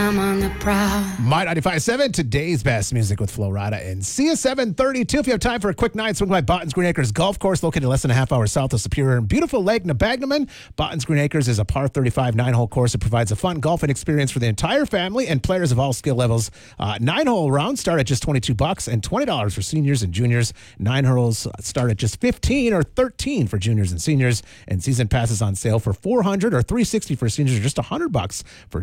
I'm on the prowl. My 95.7, today's best music with Flo Rida and Sia 732. If you have time for a quick night, swing by Botton's Green Acres Golf Course, located less than a half hour south of Superior in beautiful Lake Nabagnaman. Botton's Green Acres is a par 35 9-hole course that provides a fun golfing experience for the entire family and players of all skill levels. 9-hole rounds start at just $22 and $20 for seniors and juniors. 9 holes start at just $15 or $13 for juniors and seniors. And season passes on sale for $400 or $360 for seniors, or just $100 for